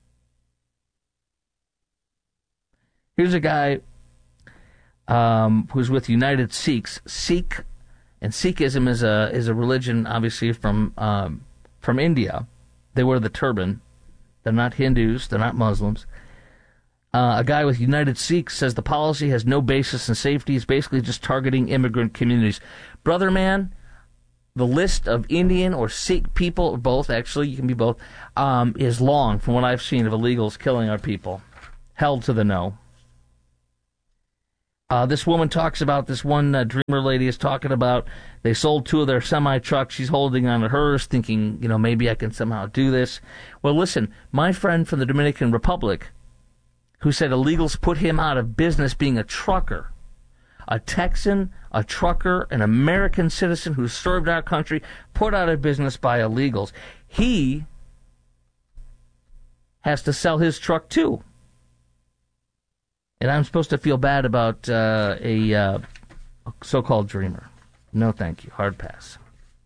Here's a guy um, who's with United Sikhs. Sikh, and Sikhism is a is a religion, obviously from um, from India. They wear the turban. They're not Hindus. They're not Muslims. Uh, a guy with United Sikhs says the policy has no basis in safety. It's basically just targeting immigrant communities. Brother man, the list of Indian or Sikh people, or both, actually, you can be both, um, is long from what I've seen of illegals killing our people. Held to the no. Uh, this woman talks about, this one uh, Dreamer lady is talking about, they sold two of their semi-trucks. She's holding on to hers, thinking, you know, maybe I can somehow do this. Well, listen, my friend from the Dominican Republic, who said illegals put him out of business being a trucker, a Texan, a trucker, an American citizen who served our country, put out of business by illegals. He has to sell his truck too. And I'm supposed to feel bad about uh, a, uh, a so-called dreamer. No, thank you. Hard pass.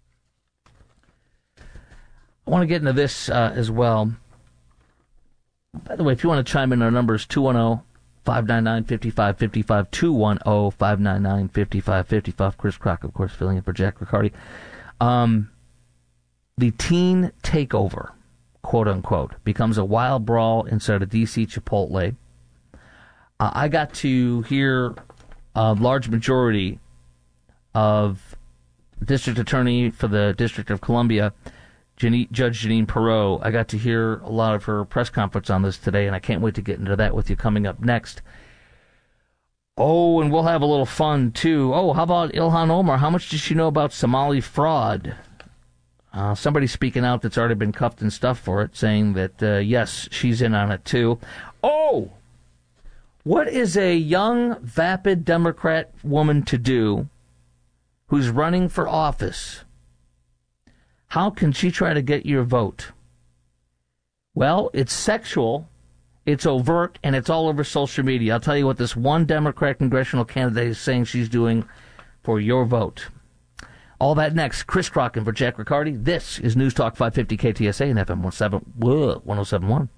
I want to get into this uh, as well. By the way, if you want to chime in, our number is two one zero, five nine nine, five five five five, two one zero, five nine nine, five five five five. Chris Crock, of course, filling in for Jack Riccardi. Um, the teen takeover, quote-unquote, becomes a wild brawl inside a D C Chipotle. Uh, I got to hear a large majority of District Attorney for the District of Columbia, Janine, Judge Janine Perot. I got to hear a lot of her press conference on this today, and I can't wait to get into that with you coming up next. Oh, and we'll have a little fun, too. Oh, how about Ilhan Omar? How much does she know about Somali fraud? Uh, somebody speaking out that's already been cuffed and stuffed for it, saying that, uh, yes, she's in on it, too. Oh! What is a young, vapid Democrat woman to do who's running for office? How can she try to get your vote? Well, it's sexual, it's overt, and it's all over social media. I'll tell you what this one Democrat congressional candidate is saying she's doing for your vote. All that next. Chris Crock for Jack Riccardi. This is News Talk five fifty K T S A and F M one oh seven point one.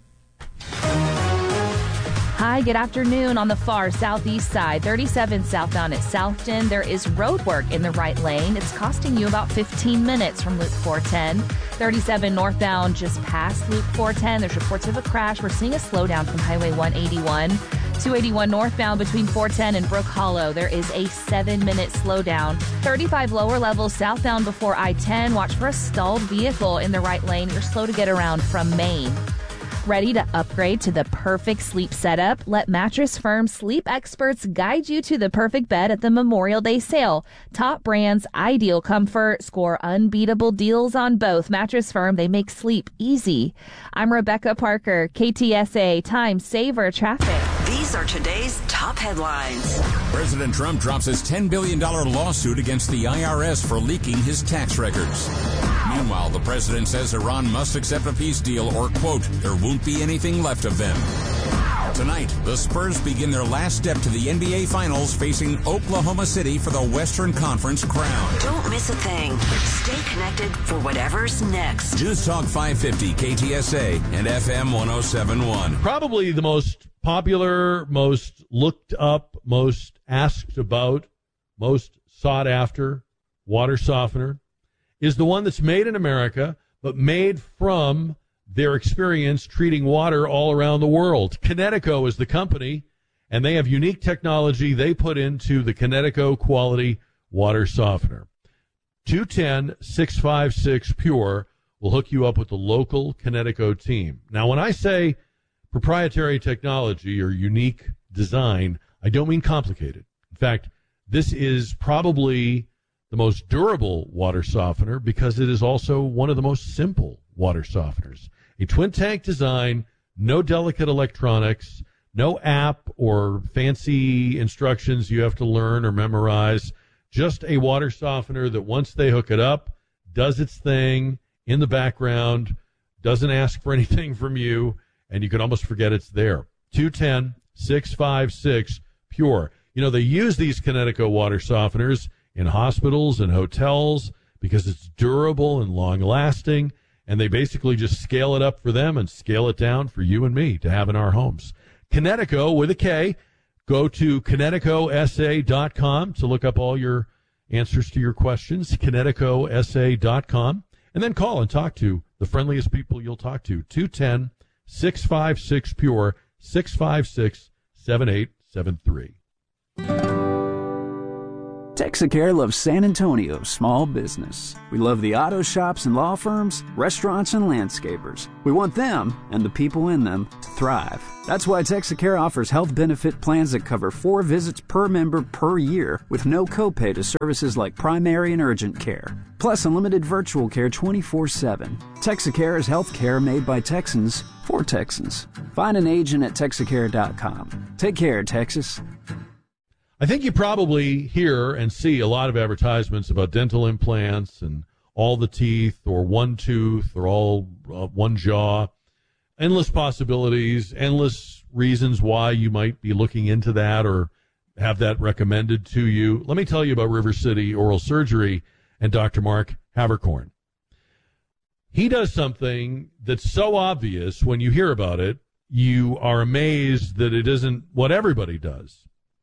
Hi, good afternoon. On the far southeast side, thirty-seven southbound at Southton, there is road work in the right lane. It's costing you about fifteen minutes from Loop four ten. thirty-seven northbound just past Loop four ten. There's reports of a crash. We're seeing a slowdown from Highway one eighty-one. two eighty-one northbound between four ten and Brook Hollow. There is a seven-minute slowdown. thirty-five lower levels southbound before I ten. Watch for a stalled vehicle in the right lane. You're slow to get around from Maine. Ready to upgrade to the perfect sleep setup? Let Mattress Firm sleep experts guide you to the perfect bed at the Memorial Day sale. Top brands, ideal comfort, score unbeatable deals on both. Mattress Firm, they make sleep easy. I'm Rebecca Parker, K T S A Time Saver Traffic. These are today's top headlines. President Trump drops his ten billion dollars lawsuit against the I R S for leaking his tax records. Meanwhile, the president says Iran must accept a peace deal or, quote, there won't be anything left of them. Tonight, the Spurs begin their last step to the N B A Finals facing Oklahoma City for the Western Conference crown. Don't miss a thing. Stay connected for whatever's next. News Talk five fifty K T S A and F M one oh seven point one. Probably the most popular, most looked up, most asked about, most sought after water softener is the one that's made in America, but made from their experience treating water all around the world. Kinetico is the company, and they have unique technology they put into the Kinetico quality water softener. two one zero, six five six Pure will hook you up with the local Kinetico team. Now, when I say proprietary technology or unique design, I don't mean complicated. In fact, this is probably the most durable water softener because it is also one of the most simple water softeners. A twin tank design, no delicate electronics, no app or fancy instructions you have to learn or memorize, just a water softener that once they hook it up, does its thing in the background, doesn't ask for anything from you, and you can almost forget it's there. two one zero, six five six Pure. You know, they use these Kinetico water softeners in hospitals and hotels because it's durable and long-lasting, and they basically just scale it up for them and scale it down for you and me to have in our homes. Kinetico with a K. Go to kinetico s a dot com to look up all your answers to your questions, kinetico s a dot com, and then call and talk to the friendliest people you'll talk to, two one zero, six five six Pure, six five six, seven eight seven three. Texacare loves San Antonio small business. We love the auto shops and law firms, restaurants and landscapers. We want them and the people in them to thrive. That's why Texacare offers health benefit plans that cover four visits per member per year with no copay to services like primary and urgent care. Plus unlimited virtual care twenty-four seven. Texacare is health care made by Texans for Texans. Find an agent at Texacare dot com. Take care, Texas. I think you probably hear and see a lot of advertisements about dental implants and all the teeth or one tooth or all uh, one jaw. Endless possibilities, endless reasons why you might be looking into that or have that recommended to you. Let me tell you about River City Oral Surgery and Doctor Mark Havercorn. He does something that's so obvious when you hear about it, you are amazed that it isn't what everybody does.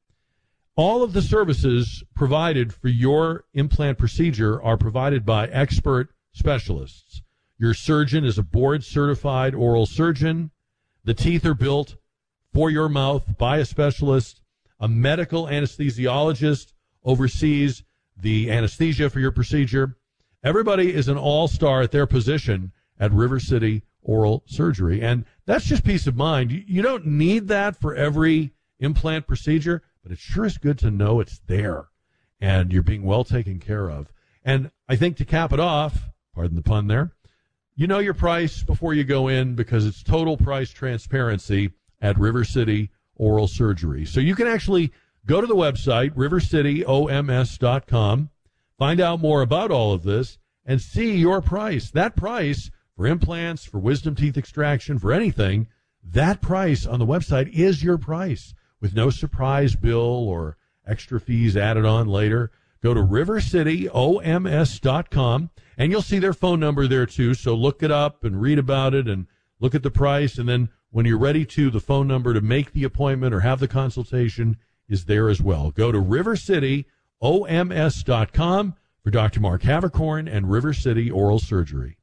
All of the services provided for your implant procedure are provided by expert specialists. Your surgeon is a board-certified oral surgeon. The teeth are built for your mouth by a specialist. A medical anesthesiologist oversees the anesthesia for your procedure. Everybody is an all-star at their position at River City Oral Surgery. And that's just peace of mind. You don't need that for every implant procedure, but it sure is good to know it's there and you're being well taken care of. And I think to cap it off, pardon the pun there, you know your price before you go in because it's total price transparency at River City Oral Surgery. So you can actually go to the website, river city o m s dot com, find out more about all of this, and see your price. That price for implants, for wisdom teeth extraction, for anything, that price on the website is your price, with no surprise bill or extra fees added on later. Go to river city o m s dot com, and you'll see their phone number there, too. So look it up and read about it and look at the price. And then when you're ready to, the phone number to make the appointment or have the consultation is there as well. Go to river city o m s dot com for Doctor Mark Havercorn and River City Oral Surgery.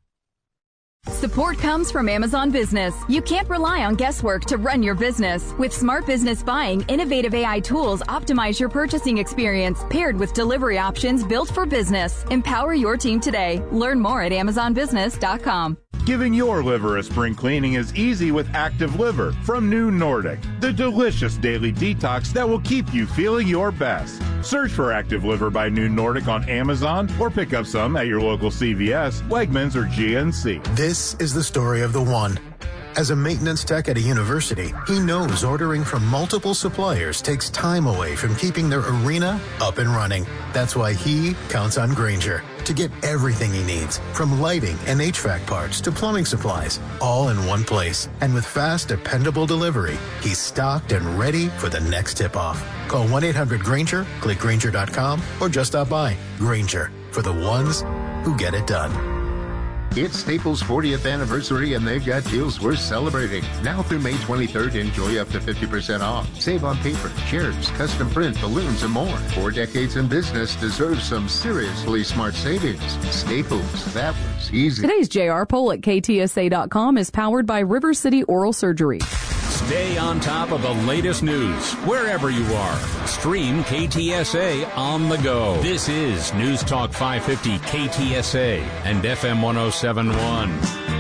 Support comes from Amazon Business. You can't rely on guesswork to run your business. With Smart Business Buying, innovative A I tools optimize your purchasing experience, paired with delivery options built for business. Empower your team today. Learn more at amazon business dot com. Giving your liver a spring cleaning is easy with Active Liver from New Nordic, the delicious daily detox that will keep you feeling your best. Search for Active Liver by New Nordic on Amazon or pick up some at your local C V S, Wegmans, or G N C. This is the story of the one. As a maintenance tech at a university, he knows ordering from multiple suppliers takes time away from keeping their arena up and running. That's why he counts on Grainger to get everything he needs, from lighting and H V A C parts to plumbing supplies, all in one place. And with fast, dependable delivery, he's stocked and ready for the next tip-off. Call one eight hundred Grainger, click Grainger dot com, or just stop by. Grainger, for the ones who get it done. It's Staples' fortieth anniversary, and they've got deals worth celebrating. Now through May twenty-third, enjoy up to fifty percent off. Save on paper, chairs, custom print, balloons, and more. Four decades in business deserves some seriously smart savings. Staples, that was easy. Today's J R poll at K T S A dot com is powered by River City Oral Surgery. Stay on top of the latest news wherever you are. Stream K T S A on the go. This is News Talk five fifty K T S A and F M one oh seven point one.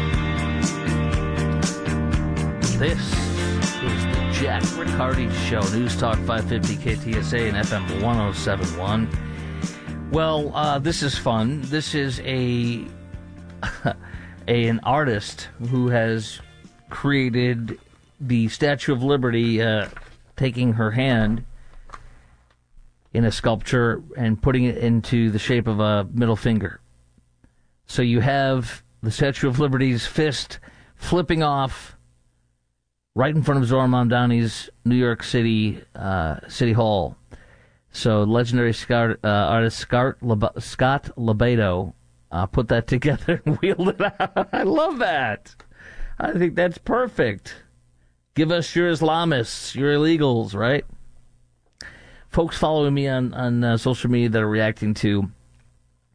This is the Jack Riccardi Show. News Talk five fifty K T S A and F M one oh seven point one. Well, uh, this is fun. This is a, a an artist who has created the Statue of Liberty uh, taking her hand in a sculpture and putting it into the shape of a middle finger. So you have the Statue of Liberty's fist flipping off right in front of Zohar Mamdani's New York City uh, City Hall. So legendary Scott, uh, artist Scott, Leb- Scott Lebedo uh, put that together and wheeled it out. I love that. I think that's perfect. Give us your Islamists, your illegals, right? Folks following me on, on uh, social media that are reacting to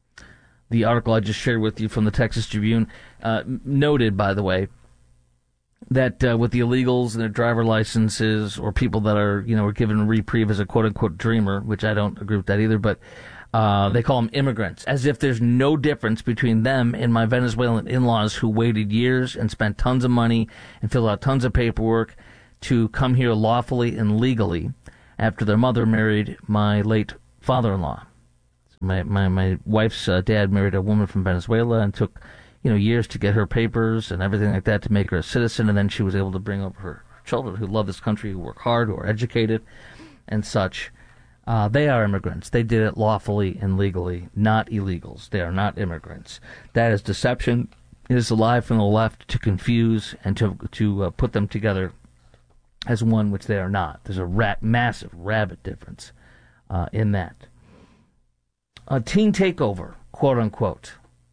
the article I just shared with you from the Texas Tribune, uh, noted, by the way, that uh, with the illegals and their driver licenses, or people that are, you know, were given a reprieve as a quote-unquote dreamer, which I don't agree with that either, but uh, they call them immigrants, as if there's no difference between them and my Venezuelan in-laws who waited years and spent tons of money and filled out tons of paperwork to come here lawfully and legally after their mother married my late father-in-law. My my, my wife's uh, dad married a woman from Venezuela and took, you know, years to get her papers and everything like that to make her a citizen, and then she was able to bring over her children who love this country, who work hard, who are educated, and such. Uh, they are immigrants. They did it lawfully and legally, not illegals. They are not immigrants. That is deception. It is a lie from the left to confuse and to to uh, put them together as one, which they are not. There's a rat, massive, rabid difference uh, in that. A teen takeover, quote unquote.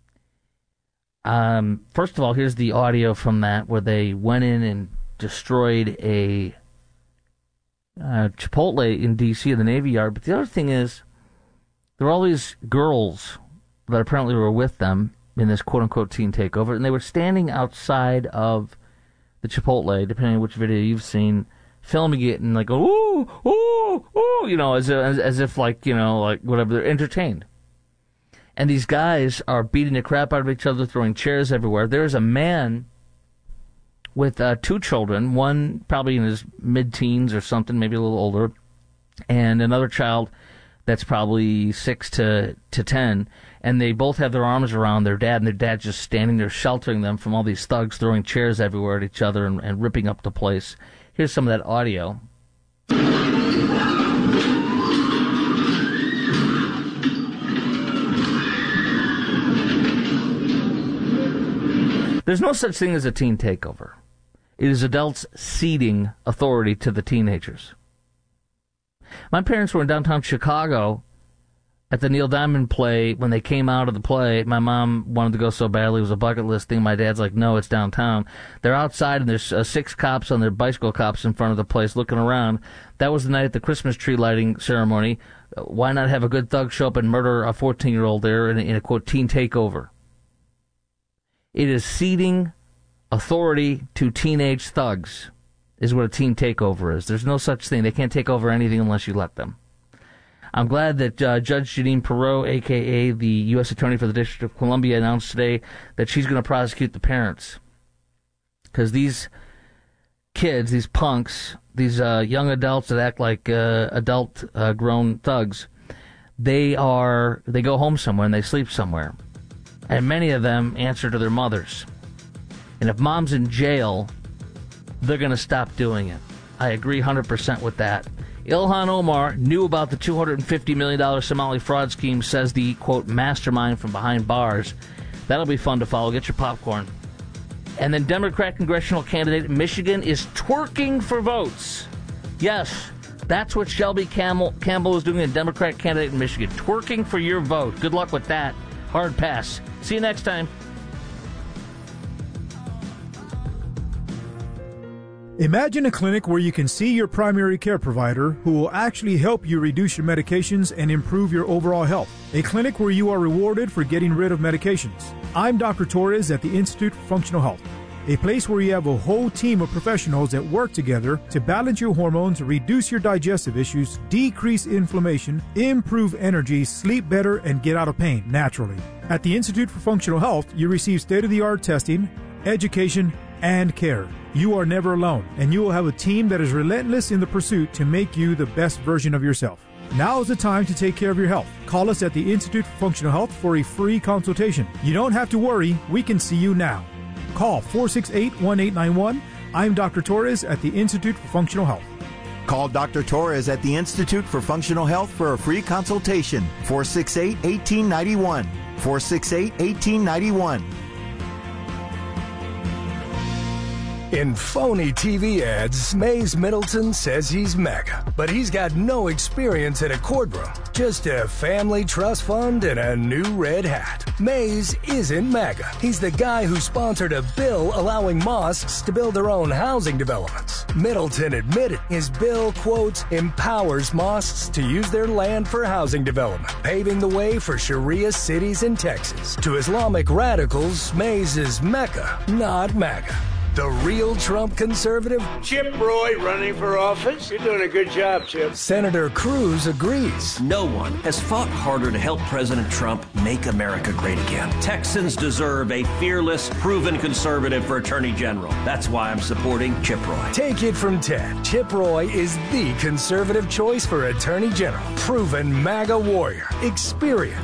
Um, first of all, here's the audio from that where they went in and destroyed a uh, Chipotle in D C in the Navy Yard. But the other thing is, there were all these girls that apparently were with them in this quote unquote teen takeover, and they were standing outside of the Chipotle, depending on which video you've seen, filming it and like, ooh, ooh, ooh, you know, as, as as if like, you know, like whatever, they're entertained. And these guys are beating the crap out of each other, throwing chairs everywhere. There's a man with uh, two children, one probably in his mid-teens or something, maybe a little older, and another child that's probably six to, to ten, and they both have their arms around their dad, and their dad's just standing there sheltering them from all these thugs throwing chairs everywhere at each other and, and ripping up the place. Here's some of that audio. There's no such thing as a teen takeover. It is adults ceding authority to the teenagers. My parents were in downtown Chicago at the Neil Diamond play. When they came out of the play, my mom wanted to go so badly. It was a bucket list thing. My dad's like, no, it's downtown. They're outside, and there's uh, six cops on their bicycle cops in front of the place looking around. That was the night at the Christmas tree lighting ceremony. Uh, why not have a good thug show up and murder a fourteen-year-old there in a, in a, quote, teen takeover? It is ceding authority to teenage thugs is what a teen takeover is. There's no such thing. They can't take over anything unless you let them. I'm glad that uh, Judge Jeanine Pirro, a k a the U S Attorney for the District of Columbia, announced today that she's going to prosecute the parents. Because these kids, these punks, these uh, young adults that act like uh, adult uh, grown thugs, they are they go home somewhere and they sleep somewhere. And many of them answer to their mothers. And if mom's in jail, they're going to stop doing it. I agree one hundred percent with that. Ilhan Omar knew about the two hundred fifty million dollars Somali fraud scheme, says the, quote, mastermind from behind bars. That'll be fun to follow. Get your popcorn. And then Democrat congressional candidate in Michigan is twerking for votes. Yes, that's what Shelby Campbell, Campbell is doing, a Democrat candidate in Michigan. Twerking for your vote. Good luck with that. Hard pass. See you next time. Imagine a clinic where you can see your primary care provider who will actually help you reduce your medications and improve your overall health. A clinic where you are rewarded for getting rid of medications. I'm Doctor Torres at the Institute for Functional Health. A place where you have a whole team of professionals that work together to balance your hormones, reduce your digestive issues, decrease inflammation, improve energy, sleep better, and get out of pain naturally. At the Institute for Functional Health, you receive state-of-the-art testing, education, and care. You are never alone, and you will have a team that is relentless in the pursuit to make you the best version of yourself. Now is the time to take care of your health. Call us at the Institute for Functional Health for a free consultation. You don't have to worry. We can see you now. Call four six eight, one eight nine one. I'm Doctor Torres at the Institute for Functional Health. Call Doctor Torres at the Institute for Functional Health for a free consultation. four six eight, one eight nine one. four six eight, one eight nine one. In phony T V ads, Mays Middleton says he's MAGA, but he's got no experience in a courtroom, just a family trust fund and a new red hat. Mays isn't MAGA. He's the guy who sponsored a bill allowing mosques to build their own housing developments. Middleton admitted his bill, quote, empowers mosques to use their land for housing development, paving the way for Sharia cities in Texas. To Islamic radicals, Mays is Mecca, not MAGA. The real Trump conservative? Chip Roy running for office. You're doing a good job, Chip. Senator Cruz agrees. No one has fought harder to help President Trump make America great again. Texans deserve a fearless, proven conservative for Attorney General. That's why I'm supporting Chip Roy. Take it from Ted. Chip Roy is the conservative choice for Attorney General. Proven MAGA warrior. Experience.